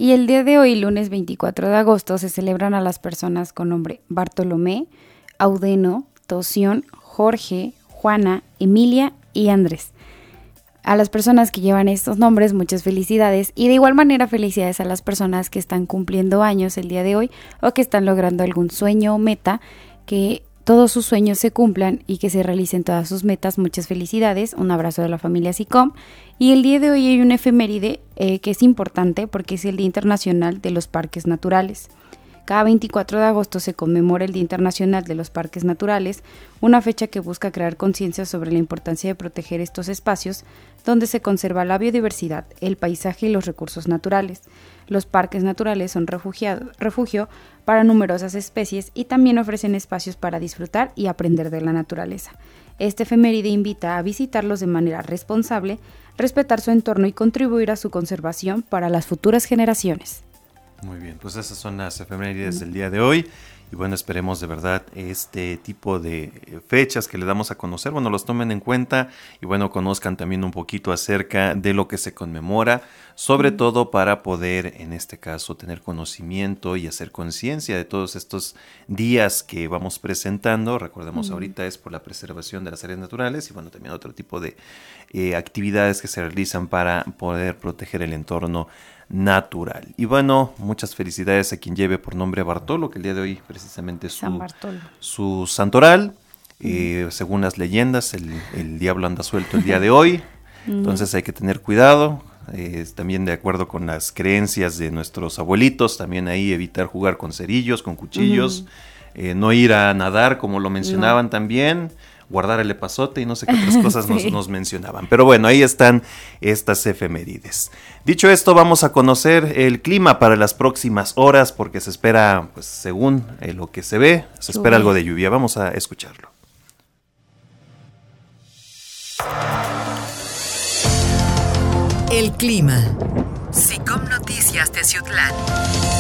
Y el día de hoy, lunes 24 de agosto, se celebran a las personas con nombre Bartolomé, Audeno, Toción, Jorge, Juana, Emilia y Andrés. A las personas que llevan estos nombres, muchas felicidades, y de igual manera felicidades a las personas que están cumpliendo años el día de hoy o que están logrando algún sueño o meta, que todos sus sueños se cumplan y que se realicen todas sus metas. Muchas felicidades, un abrazo de la familia SICOM. Y el día de hoy hay una efeméride que es importante porque es el Día Internacional de los Parques Naturales. Cada 24 de agosto se conmemora el Día Internacional de los Parques Naturales, una fecha que busca crear conciencia sobre la importancia de proteger estos espacios donde se conserva la biodiversidad, el paisaje y los recursos naturales. Los parques naturales son refugio para numerosas especies y también ofrecen espacios para disfrutar y aprender de la naturaleza. Este efeméride invita a visitarlos de manera responsable, respetar su entorno y contribuir a su conservación para las futuras generaciones. Muy bien, pues esas son las efemérides del día de hoy. Y bueno, esperemos de verdad este tipo de fechas que le damos a conocer, bueno, los tomen en cuenta y bueno, conozcan también un poquito acerca de lo que se conmemora, sobre todo para poder, en este caso, tener conocimiento y hacer conciencia de todos estos días que vamos presentando. Recordemos, ahorita es por la preservación de las áreas naturales y bueno, también otro tipo de actividades que se realizan para poder proteger el entorno natural. Y bueno, muchas felicidades a quien lleve por nombre Bartolo, que el día de hoy precisamente es su santoral. Según las leyendas, el diablo anda suelto el día de hoy, entonces hay que tener cuidado. También de acuerdo con las creencias de nuestros abuelitos, también ahí evitar jugar con cerillos, con cuchillos, no ir a nadar como lo mencionaban también, guardar el epazote y no sé qué otras cosas sí. nos mencionaban. Pero bueno, ahí están estas efemérides. Dicho esto, vamos a conocer el clima para las próximas horas porque se espera, pues según lo que se ve, se espera algo de lluvia. Vamos a escucharlo. El clima. SICOM Noticias Teciutlán.